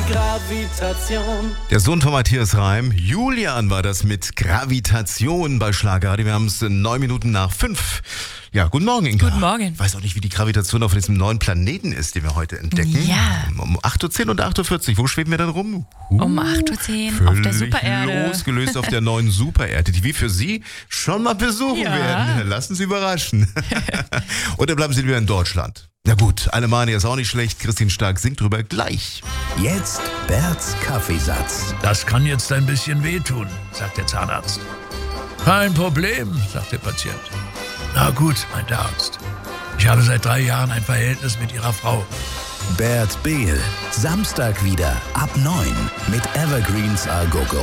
Gravitation. Der Sohn von Matthias Reim, Julian, war das mit Gravitation bei Schlager. Wir haben es 9 Minuten nach 5. Ja, guten Morgen, Inga. Guten Morgen. Ich weiß auch nicht, wie die Gravitation auf diesem neuen Planeten ist, den wir heute entdecken. Ja. Um 8.10 Uhr und 8.40 Uhr. Wo schweben wir dann rum? Um 8.10 Uhr auf der Supererde. Losgelöst auf der neuen Supererde, die wir für Sie schon mal besuchen werden. Lassen Sie überraschen. Und dann bleiben Sie wieder in Deutschland. Na gut, Alemannia ist auch nicht schlecht. Christine Stark singt drüber gleich. Jetzt Berts Kaffeesatz. Das kann jetzt ein bisschen wehtun, sagt der Zahnarzt. Kein Problem, sagt der Patient. Na gut, meint der Arzt. Ich habe seit 3 Jahren ein Verhältnis mit Ihrer Frau. Bert Behl. Samstag wieder ab 9 mit Evergreens A Go Go.